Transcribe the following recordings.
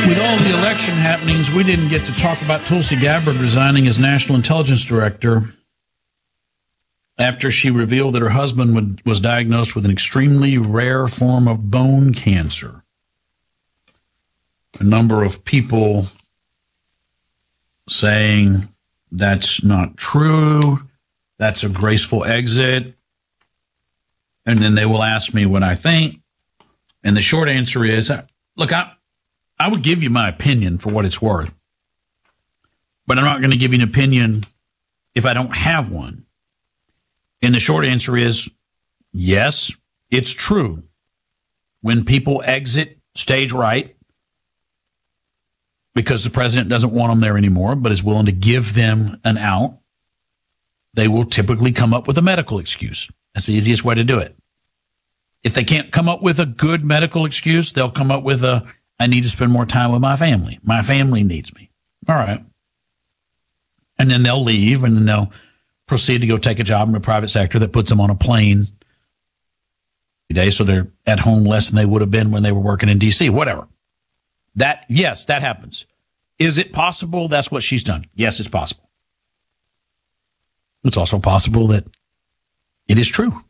With all the election happenings, we didn't get to talk about Tulsi Gabbard resigning as National Intelligence Director after she revealed that her husband was diagnosed with an extremely rare form of bone cancer. A number of people saying that's not true, that's a graceful exit, and then they will ask me what I think. And the short answer is, look, I would give you my opinion for what it's worth, but I'm not going to give you an opinion if I don't have one. And the short answer is, yes, it's true. When people exit stage right because the president doesn't want them there anymore, but is willing to give them an out, they will typically come up with a medical excuse. That's the easiest way to do it. If they can't come up with a good medical excuse, they'll come up with I need to spend more time with my family. My family needs me. All right. And then they'll leave, and then they'll proceed to go take a job in the private sector that puts them on a plane today, so they're at home less than they would have been when they were working in D.C., whatever. Yes, that happens. Is it possible that's what she's done? Yes, it's possible. It's also possible that it is true.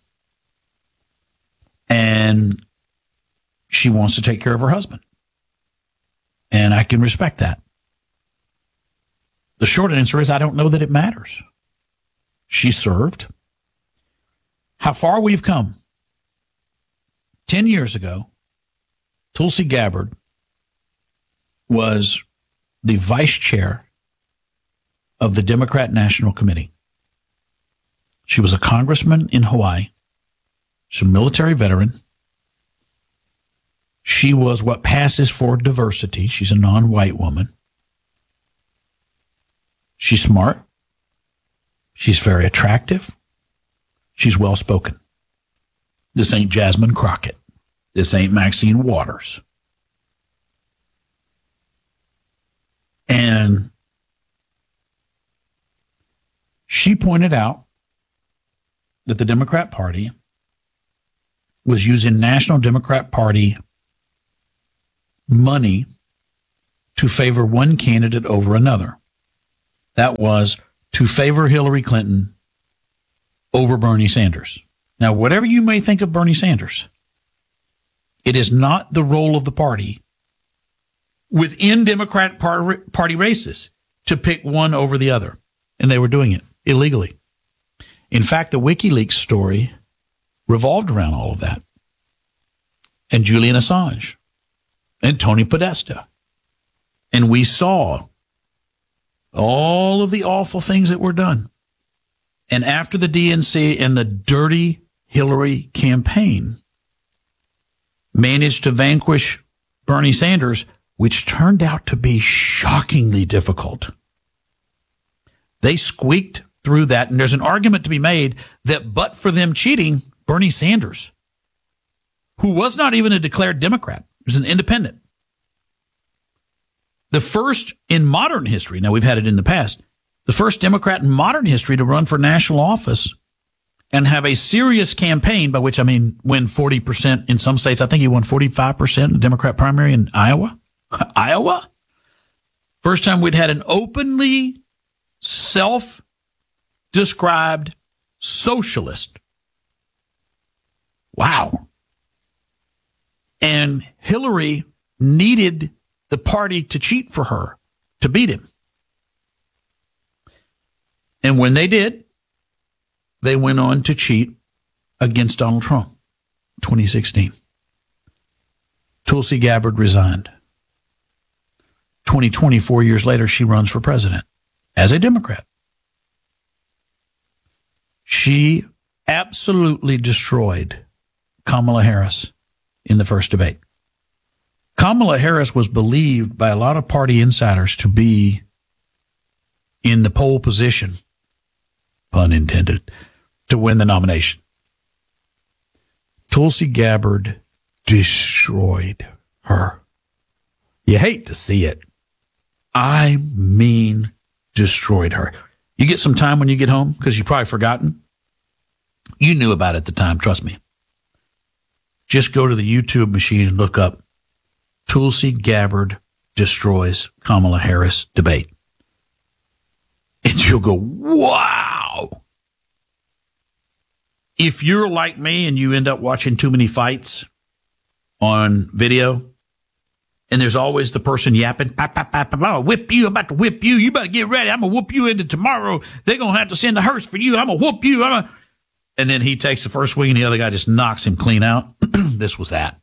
And she wants to take care of her husband. And I can respect that. The short answer is I don't know that it matters. She served. How far we've come. 10 years ago, Tulsi Gabbard was the vice chair of the Democrat National Committee. She was a congressman in Hawaii. She's a military veteran. She was what passes for diversity. She's a non-white woman. She's smart. She's very attractive. She's well-spoken. This ain't Jasmine Crockett. This ain't Maxine Waters. And she pointed out that the Democrat Party was using National Democrat Party money to favor one candidate over another. That was to favor Hillary Clinton over Bernie Sanders. Now, whatever you may think of Bernie Sanders, it is not the role of the party within Democrat Party races to pick one over the other. And they were doing it illegally. In fact, the WikiLeaks story revolved around all of that. And Julian Assange. And Tony Podesta. And we saw all of the awful things that were done. And after the DNC and the dirty Hillary campaign managed to vanquish Bernie Sanders, which turned out to be shockingly difficult, they squeaked through that. And there's an argument to be made that but for them cheating, Bernie Sanders, who was not even a declared Democrat, was an independent. The first in modern history, now we've had it in the past, the first Democrat in modern history to run for national office and have a serious campaign, by which I mean win 40% in some states. I think he won 45% in the Democrat primary in Iowa. Iowa? First time we'd had an openly self-described socialist. Wow. And Hillary needed the party to cheat for her to beat him. And when they did, they went on to cheat against Donald Trump, 2016. Tulsi Gabbard resigned. 24 years later, she runs for president as a Democrat. She absolutely destroyed Kamala Harris in the first debate. Kamala Harris was believed by a lot of party insiders to be in the pole position, pun intended, to win the nomination. Tulsi Gabbard destroyed her. You hate to see it. I mean, destroyed her. You get some time when you get home, because you've probably forgotten. You knew about it at the time, trust me. Just go to the YouTube machine and look up Tulsi Gabbard destroys Kamala Harris debate. And you'll go, wow. If you're like me and you end up watching too many fights on video, and there's always the person yapping, I'll whip you, I'm about to whip you, you better get ready, I'm going to whoop you into tomorrow, they're going to have to send a hearse for you, I'm going to whoop you, and then he takes the first swing and the other guy just knocks him clean out. This was that.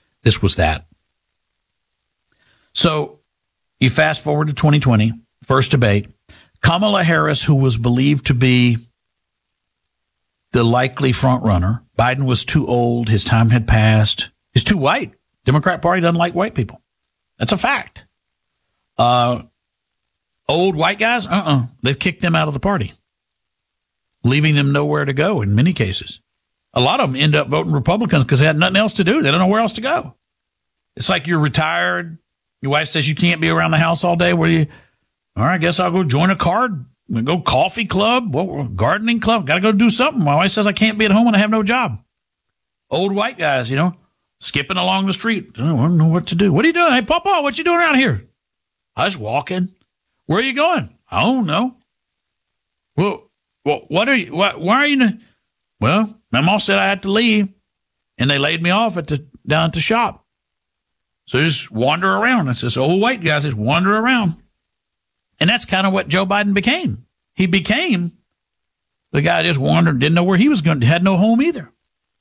So you fast forward to 2020, first debate. Kamala Harris, who was believed to be the likely front runner, Biden was too old, his time had passed, he's too white. Democrat Party doesn't like white people. That's a fact. Old white guys, they've kicked them out of the party, leaving them nowhere to go in many cases. A lot of them end up voting Republicans because they had nothing else to do. They don't know where else to go. It's like you're retired. Your wife says you can't be around the house all day. Where do you? All right, I guess I'll go join a card. We'll go coffee club, gardening club. Got to go do something. My wife says I can't be at home and I have no job. Old white guys, skipping along the street. I don't know what to do. What are you doing? Hey, Papa, what you doing around here? I was walking. Where are you going? I don't know. Well, what are you? Why are you? Well, my mom said I had to leave, and they laid me off down at the shop. So just wander around. It's this old white guy just wander around. And that's kind of what Joe Biden became. He became the guy just wandered, didn't know where he was going, had no home either.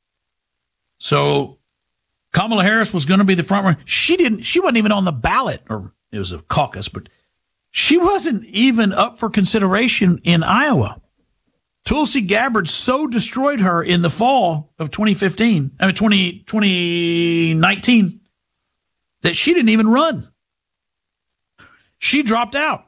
So Kamala Harris was going to be the front runner. She wasn't even on the ballot, or it was a caucus, but she wasn't even up for consideration in Iowa. Tulsi Gabbard so destroyed her in the fall of 2019, that she didn't even run. She dropped out.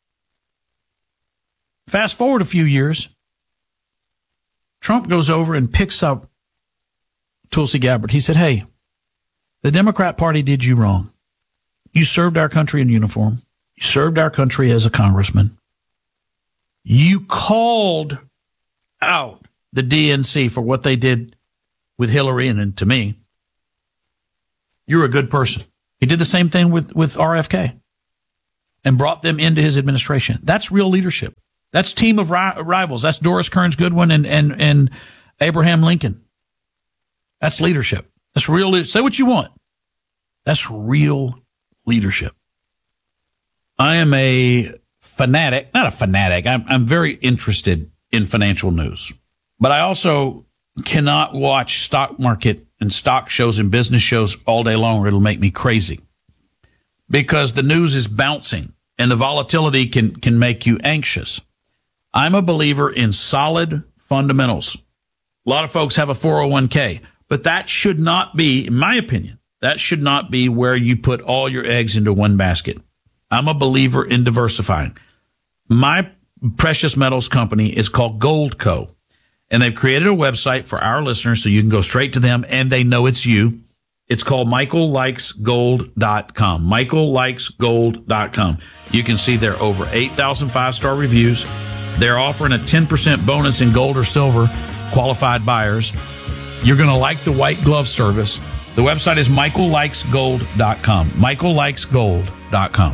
Fast forward a few years, Trump goes over and picks up Tulsi Gabbard. He said, hey, the Democrat Party did you wrong. You served our country in uniform. You served our country as a congressman. You called out the DNC for what they did with Hillary and to me. You're a good person. He did the same thing with RFK and brought them into his administration. That's real leadership. That's team of rivals. That's Doris Kearns Goodwin and Abraham Lincoln. That's leadership. That's real. Say what you want. That's real leadership. I am a fanatic, not a fanatic. I'm very interested in financial news, but I also cannot watch stock market and stock shows and business shows all day long, or it'll make me crazy, because the news is bouncing and the volatility can make you anxious. I'm a believer in solid fundamentals. A lot of folks have a 401k, but that should not be, in my opinion, that should not be where you put all your eggs into one basket. I'm a believer in diversifying. My precious metals company is called Goldco, and they've created a website for our listeners so you can go straight to them and they know it's you. It's called michaellikesgold.com. michaellikesgold.com. You can see there are over 8,000 five-star reviews. They're offering a 10% bonus in gold or silver, qualified buyers. You're going to like the white glove service. The website is michaellikesgold.com. michaellikesgold.com.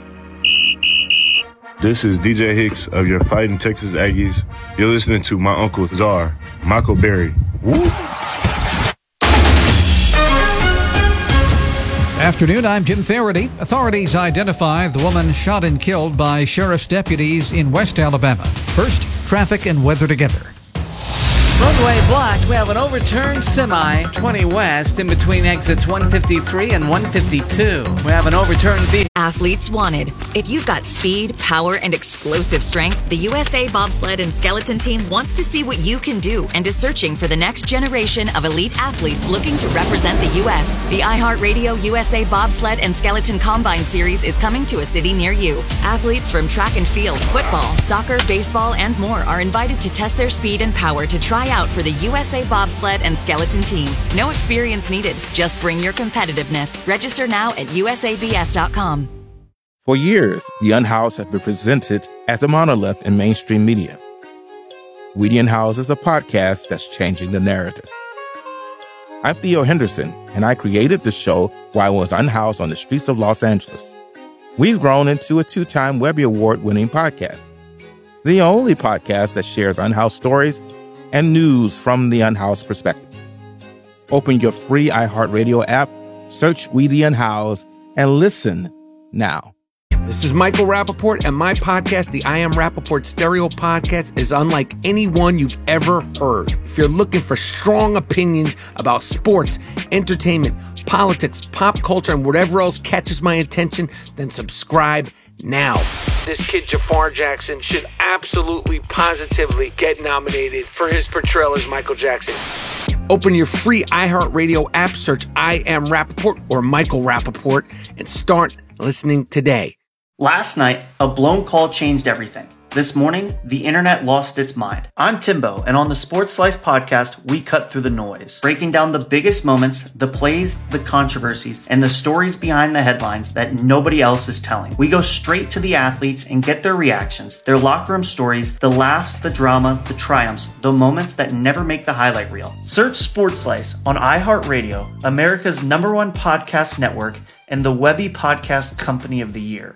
This is DJ Hicks of your Fighting Texas Aggies. You're listening to my Uncle Czar, Michael Berry. Woo! Afternoon, I'm Jim Faraday. Authorities identify the woman shot and killed by sheriff's deputies in West Alabama. First, traffic and weather together. Roadway blocked. We have an overturned semi 20 west in between exits 153 and 152. We have an overturned vehicle. Athletes wanted. If you've got speed, power, and explosive strength, the USA Bobsled and Skeleton Team wants to see what you can do and is searching for the next generation of elite athletes looking to represent the U.S. The iHeartRadio USA Bobsled and Skeleton Combine Series is coming to a city near you. Athletes from track and field, football, soccer, baseball, and more are invited to test their speed and power to try out for the USA Bobsled and Skeleton Team. No experience needed. Just bring your competitiveness. Register now at usabs.com. For years, The Unhoused has been presented as a monolith in mainstream media. We The Unhoused is a podcast that's changing the narrative. I'm Theo Henderson, and I created the show while I was unhoused on the streets of Los Angeles. We've grown into a 2-time Webby Award-winning podcast, the only podcast that shares unhoused stories and news from the unhoused perspective. Open your free iHeartRadio app, search We the Unhoused, and listen now. This is Michael Rappaport, and my podcast, the I Am Rappaport Stereo Podcast, is unlike any one you've ever heard. If you're looking for strong opinions about sports, entertainment, politics, pop culture, and whatever else catches my attention, then subscribe now. This kid, Jafar Jackson, should absolutely, positively get nominated for his portrayal as Michael Jackson. Open your free iHeartRadio app, search I Am Rappaport or Michael Rappaport, and start listening today. Last night, a blown call changed everything. This morning, the internet lost its mind. I'm Timbo, and on the Sports Slice podcast, we cut through the noise, breaking down the biggest moments, the plays, the controversies, and the stories behind the headlines that nobody else is telling. We go straight to the athletes and get their reactions, their locker room stories, the laughs, the drama, the triumphs, the moments that never make the highlight reel. Search Sports Slice on iHeartRadio, America's #1 podcast network, and the Webby Podcast Company of the Year.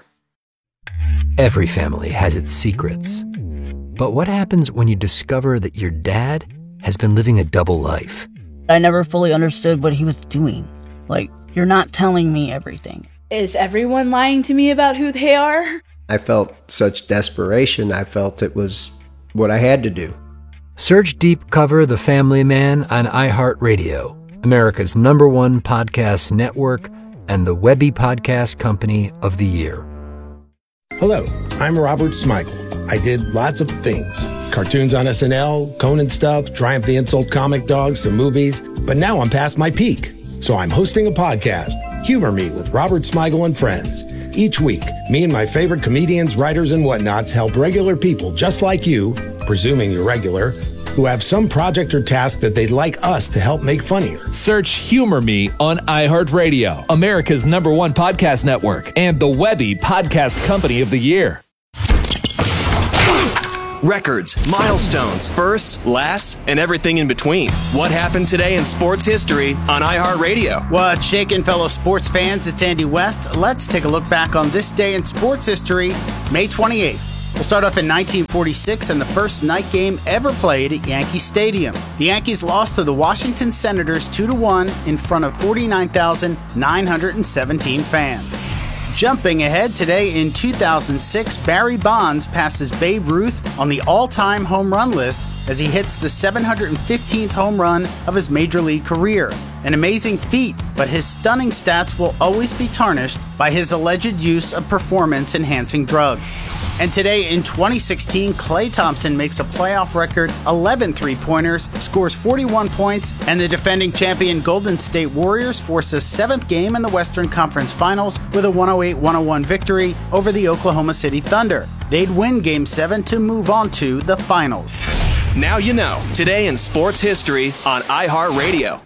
Every family has its secrets. But what happens when you discover that your dad has been living a double life? I never fully understood what he was doing. Like, you're not telling me everything. Is everyone lying to me about who they are? I felt such desperation. I felt it was what I had to do. Search Deep Cover The Family Man on iHeartRadio, America's #1 podcast network, and the Webby Podcast Company of the Year. Hello, I'm Robert Smigel. I did lots of things. Cartoons on SNL, Conan stuff, Triumph the Insult comic dogs, some movies. But now I'm past my peak. So I'm hosting a podcast, Humor Me with Robert Smigel and Friends. Each week, me and my favorite comedians, writers, and whatnots help regular people just like you, presuming you're regular, who have some project or task that they'd like us to help make funnier. Search Humor Me on iHeartRadio, America's #1 podcast network, and the Webby Podcast Company of the Year. Records, milestones, firsts, lasts, and everything in between. What happened today in sports history on iHeartRadio? What's shaking, fellow sports fans? It's Andy West. Let's take a look back on this day in sports history, May 28th. We'll start off in 1946 and the first night game ever played at Yankee Stadium. The Yankees lost to the Washington Senators 2-1 in front of 49,917 fans. Jumping ahead today in 2006, Barry Bonds passes Babe Ruth on the all-time home run list as he hits the 715th home run of his major league career. An amazing feat, but his stunning stats will always be tarnished by his alleged use of performance-enhancing drugs. And today in 2016, Klay Thompson makes a playoff record 11 three-pointers, scores 41 points, and the defending champion Golden State Warriors force a 7th game in the Western Conference Finals with a 108-101 victory over the Oklahoma City Thunder. They'd win Game 7 to move on to the finals. Now you know. Today in sports history on iHeartRadio.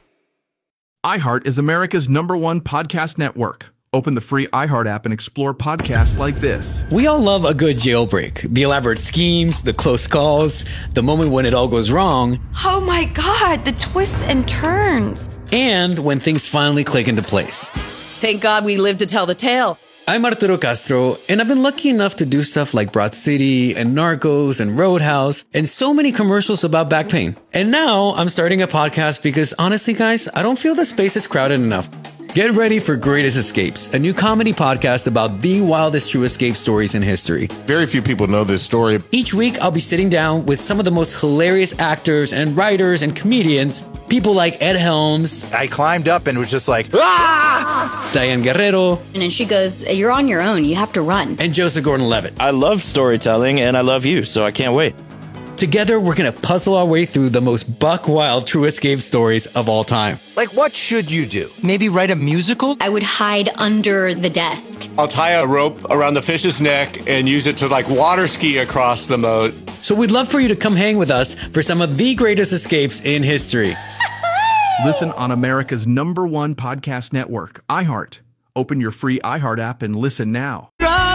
iHeart is America's #1 podcast network. Open the free iHeart app and explore podcasts like this. We all love a good jailbreak. The elaborate schemes, the close calls, the moment when it all goes wrong. Oh my God, the twists and turns. And when things finally click into place. Thank God we lived to tell the tale. I'm Arturo Castro, and I've been lucky enough to do stuff like Broad City and Narcos and Roadhouse and so many commercials about back pain. And now I'm starting a podcast because honestly, guys, I don't feel the space is crowded enough. Get ready for Greatest Escapes, a new comedy podcast about the wildest true escape stories in history. Very few people know this story. Each week, I'll be sitting down with some of the most hilarious actors and writers and comedians, people like Ed Helms. I climbed up and was just like, ah! Diane Guerrero. And then she goes, you're on your own, you have to run. And Joseph Gordon-Levitt. I love storytelling and I love you, so I can't wait. Together, we're going to puzzle our way through the most buck-wild true escape stories of all time. Like, what should you do? Maybe write a musical? I would hide under the desk. I'll tie a rope around the fish's neck and use it to, water ski across the moat. So we'd love for you to come hang with us for some of the greatest escapes in history. Listen on America's #1 podcast network, iHeart. Open your free iHeart app and listen now.